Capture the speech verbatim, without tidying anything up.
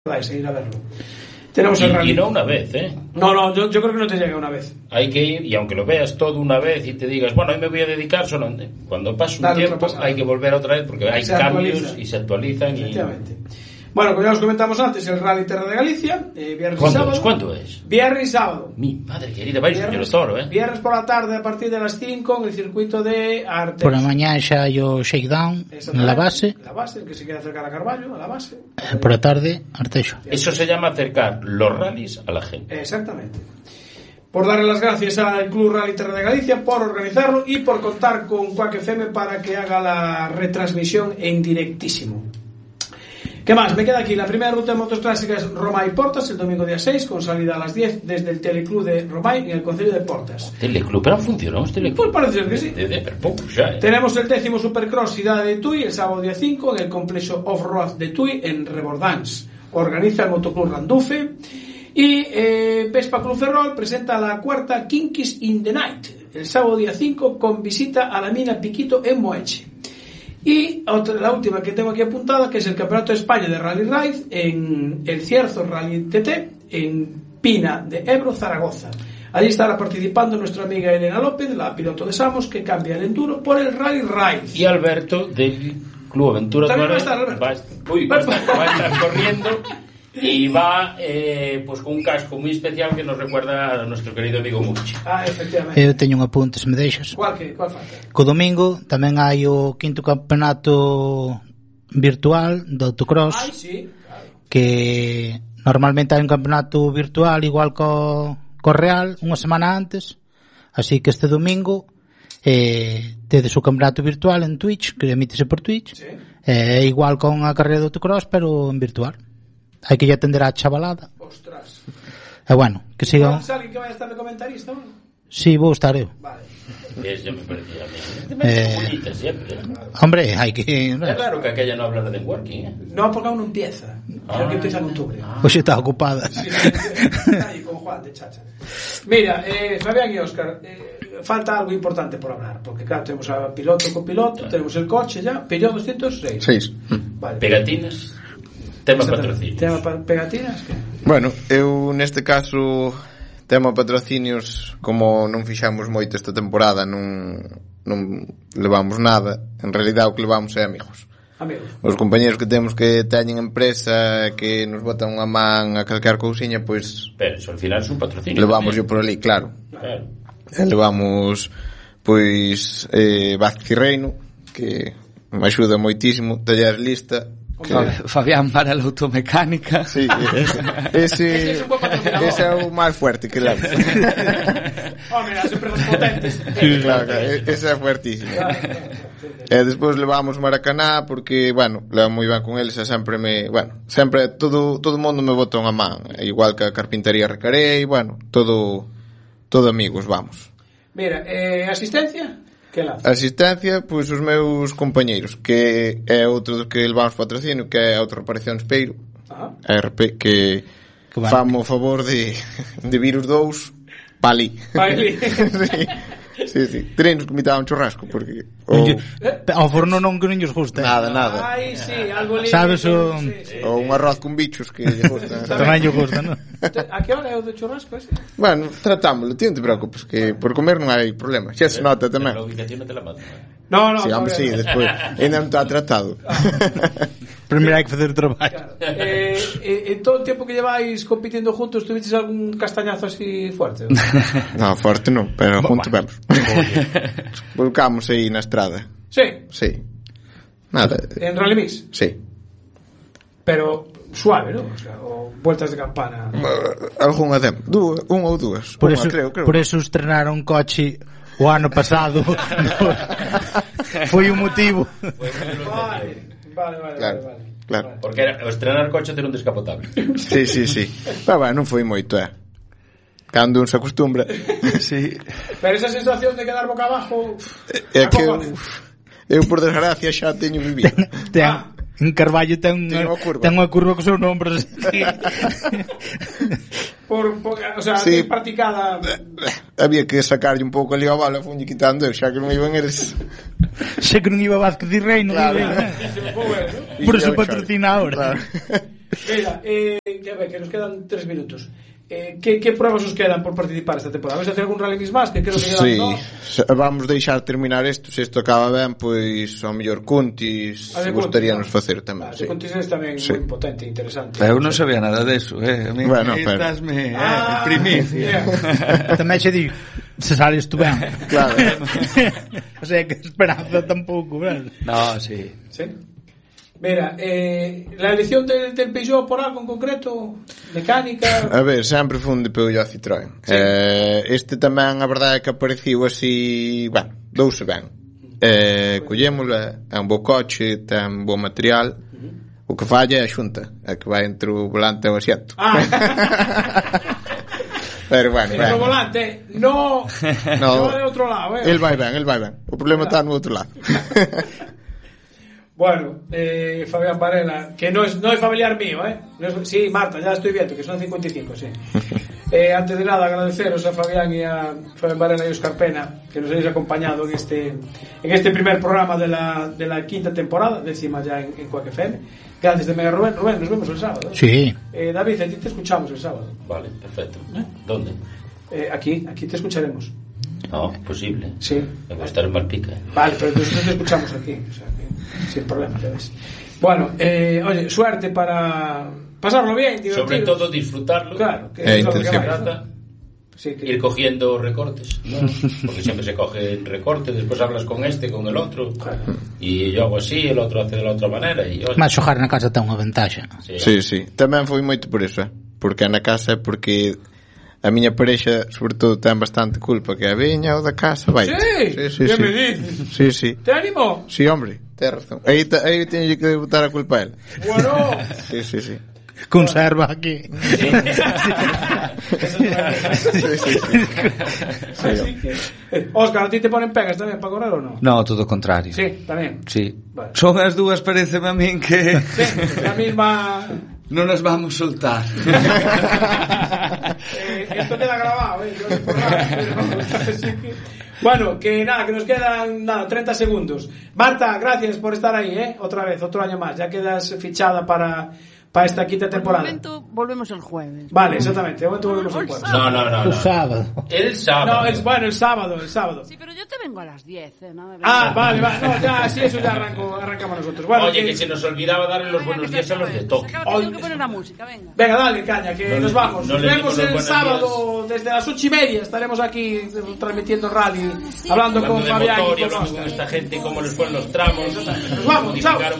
vais a ir a verlo. Tenemos y, el rally. Y no una vez, ¿eh? No, no, yo, yo creo que no te llega una vez. Hay que ir, y aunque lo veas todo una vez y te digas, bueno, hoy me voy a dedicar solo. Cuando pase un Dale tiempo, hay que volver otra vez porque hay se cambios actualiza. Y se actualizan. Efectivamente. Y... Bueno, como ya os comentamos antes, el Rally Terra de Galicia, eh, viernes y sábado. Es? ¿Cuándo es? Viernes y sábado. Mi madre querida, vais a el toro, ¿eh? Viernes por la tarde a partir de las cinco en el circuito de Artes. Por la mañana xa yo shakedown en la base. La base, el que se quiere acercar a Carballo, a la base. Por la tarde, Arteixo. Eso se llama acercar los rallies a la gente. Exactamente. Por darle las gracias al Club Rally Terra de Galicia por organizarlo y por contar con Quack F M para que haga la retransmisión en directísimo. ¿Qué más? Me queda aquí la primera ruta de motos clásicas Romay Portas el domingo día seis con salida a las diez desde el Teleclub de Romay en el concello de Portas. ¿Teleclub? ¿Pero funcionó este Teleclub? Pues parece que sí. De, de, de poco, ya, ¿eh? Tenemos el décimo Supercross Cidade de Tui el sábado día cinco en el complejo Off-Road de Tui en Rebordans. Organiza el Motoclub Randufe. Y eh, Vespa Club Ferrol presenta la cuarta Kinkies in the Night el sábado día cinco con visita a la mina Piquito en Moeche. Y otra, la última que tengo aquí apuntada, que es el Campeonato de España de Rally Ride en el Cierzo Rally T T en Pina de Ebro, Zaragoza. Allí estará participando nuestra amiga Elena López, la piloto de Samos, que cambia el enduro por el Rally Ride. Y Alberto del Club Aventura también va a estar Alberto. Va a, uy, va a estar, va a estar corriendo y va eh, pues con un casco muy especial que nos recuerda a nuestro querido amigo Muchi. Ah, efectivamente. Eu teño un apunte, se me deixas. Cual que, cual falta? Co domingo tamén hai o quinto campeonato virtual de autocross. Ai, sí, claro. Que normalmente hai un campeonato virtual igual co, co real unha semana antes. Así que este domingo eh, tedes o campeonato virtual en Twitch, que emítese por Twitch. Sí. É eh, igual con a carreira de autocross, pero en virtual. Hai que lle atender á chavalada. Ostras. E bueno, que sigan. ¿Sabes alguien que vai a estar de comentarista? ¿No? Sí, vou estar eu. Vale. Eso me parecía a mí. Eh, bonita siempre. Hombre, hai que... Es claro que aquella no hablará de working, ¿eh? No, porque aún no empieza. Ah, creo que empieza en octubre. Ah. Hoxe está ocupada. Sí, está ahí con Juan de Chacha. Mira, eh, Fabián y Óscar, eh, falta algo importante por hablar, porque claro, tenemos a piloto con piloto, claro. Tenemos el coche ya, Peugeot doscientos seis. seis. Vale. Pegatinas. Tema patrocinios. Tema pa- pegatinas, que? Bueno, eu neste caso tema patrocinios, como non fixamos moito esta temporada, non non levamos nada, en realidade o que levamos é amigos. Amigos. Os compañeros que temos que teñen empresa, que nos botan unha man a calquer cousiña, pois pero eso al final son patrocinios. Levamos yo por ali, claro. Claro. E levamos pois eh Vázquez Reino, que me axuda moitísimo, taller lista. Que... Fabián para la automecánica. Sí, ese, ese, ese é o máis fuerte que levo. Oh, mira, as empresas potentes. Claro, ese é fuertísimo. E despois levamos Maracaná porque, bueno, levo moi ben con eles e sempre me, bueno, sempre todo todo o mundo me bota unha man, igual que a carpintería Recarei, bueno, todo todo amigos, vamos. Mira, eh, asistencia? Que lazo? Asistencia, pois os meus compañeiros, que é outro dos que levamos patrocinio, que é a outra reparación Espeiro, ah. R P, que, que famo o favor de, de vir os dous pa ali. Pa ali. Sí. Sí, sí. Terenos que imitar un churrasco porque o ao forno non que non lles gusta. Nada, nada. Ai, sí, algo libre. Sabes o sí, sí. Ou un arroz con bichos que lle gusta. Tamén lle gusta, non? A que hora é o de churrasco ese? Bueno, tratámoslo, tío, non te preocupes, que por comer non hai problema. Xa se nota tamén. La ubicación non te la mando. No, no, sí, hombre, sí, despois ainda non está tratado. Primeiro hai que facer o traballo. Claro. Eh, eh, en todo o tempo que lleváis compitindo juntos, tuvisteis algún castañazo así fuerte? No, forte non, pero juntos vemos. Volcamos aí na estrada. Sí. Sí. Nada. En Rally Mix. Sí. Pero suave, ¿no? O sea, o vueltas de campana. Uh, algunha dem, dúas, unha ou dúas. Por unha, eso, creo, creo. por eso estrenaron coche o ano pasado. Foi o motivo. Vale, vale, vale, claro, vale. Claro. Vale. Porque era, estrenar coche ter un descapotable. Sí, sí, sí. Pero bueno, non foi moito, eh. Cando un se acostumbra. Sí. Pero esa sensación de quedar boca abajo... É que eu, eu por desgracia xa teño vivido. Ten, ah. En Carballo ten unha curva. Ten unha curva co seu nombre. por, por, o sea, sí. practicada. Había que sacarlle un pouco ali a bala, fonlle quitando eu, xa que non iban eres. Xa que non iba Vázquez e Reino, claro. Iba, ¿no? Por eso patrocina ahora. Claro. Mira, eh, ya ve, que nos quedan tres minutos. Eh, que, que pruebas os quedan por participar esta temporada? Vais a hacer algún rally mix más? Que creo que quedan, sí, ¿no? Vamos deixar terminar isto. Se isto acaba ben, pois ao mellor Cuntis gustaríanos facer tamén. Ah, sí. Cuntis é tamén sí. moi potente, interesante. Eu non sabía nada deso, eh? A mí bueno, me pero... estásme, ah, eh, primicia. Yeah. Tamén xe digo, se sales tú ben. Claro. O sea, que esperanza tampouco, verdad? No, sí. Sí. Mira, eh, la elección del, del Peugeot por algo en concreto, mecánica... A ver, sempre fun de Peugeot Citroën. Sí. Eh, este tamén, a verdade é que apareciu así, bueno, douse ben. Eh, collémola, é un bo coche, ten bo material. Uh-huh. O que falla é a xunta, é que vai entre o volante e o asiento. Ah. Pero bueno, bueno. O volante, no, no, no de outro lado, eh. El vai ben, el vai ben. O problema está no outro lado. Bueno, eh, Fabián Varela, que no es, no es familiar mío, ¿eh? No es, sí, Marta, ya estoy viendo que son cincuenta y cinco, sí. Eh, antes de nada, agradeceros a Fabián y a Fabián Varela y Óscar Pena que nos hayáis acompañado en este en este primer programa de la, de la quinta temporada, décima ya en, en Quack F M. Gracias de Mega Rubén. Rubén, nos vemos el sábado, ¿eh? Sí. Eh, David, a ti te escuchamos el sábado. Vale, perfecto. ¿Eh? ¿Dónde? Eh, aquí, aquí te escucharemos. No, posible. Sí. Me va a estar en Malpica. Vale, pero nosotros te escuchamos aquí, o sea que sin problema, ya ves. Bueno, eh, oye, suerte para pasarlo bien, divertido. Sobre todo disfrutarlo. Claro, que eh, es lo que vais, trata. ¿no? Sí, que... Ir cogiendo recortes, ¿no? Porque siempre se coge el recorte, después hablas con este, con el otro, claro. Y yo hago así, el otro hace de la otra manera. Y oye, mas xogar na casa ten unha ventaxa. Sí, sí, sí. Tamén foi moito por eso, eh? Porque na casa, porque a miña parexa, sobre todo, ten bastante culpa, que a viña o da casa, vai. Sí, sí, sí, que sí. me dices. Sí, sí. Te animo. Sí, hombre, ten razón. Aí, aí teño que botar a culpa a él. Bueno. Sí, sí, sí. Conserva aquí. Sí. Sí, sí, sí. Así que, eh, Óscar, ¿a ti te ponen pegas tamén para correr o no? No, todo o contrario. Sí, tamén. Sí. Vale. Son as dúas, pareceme a min que... Sí, la misma... Non nos vamos soltar. eh, esto queda grabado, eh. Yo por nada, pero, así que... Bueno, que nada, que nos quedan nada, treinta segundos. Marta, gracias por estar ahí, eh. Otra vez, otro año más. Ya quedas fichada para... para esta quinta temporada. De momento volvemos el jueves. Vale, exactamente. De momento volvemos el jueves. No, no, no. El no. sábado. El sábado. No, el, bueno, el sábado, el sábado. Sí, pero yo te vengo a las diez, ¿eh? ¿No? Ah, vale, vale. No, ya, sí, eso ya arranco, arrancamos nosotros. Bueno, oye, que... que se nos olvidaba darle los buenos días a los de Tokio. Tengo que poner la música, venga. Venga, dale, caña, que no nos le, vamos. No nos vemos el sábado días. Desde las ocho y media. Estaremos aquí transmitiendo rally, hablando, hablando con Fabián y con Oscar. Esta gente, cómo les fueron los tramos. Nos vamos, chao.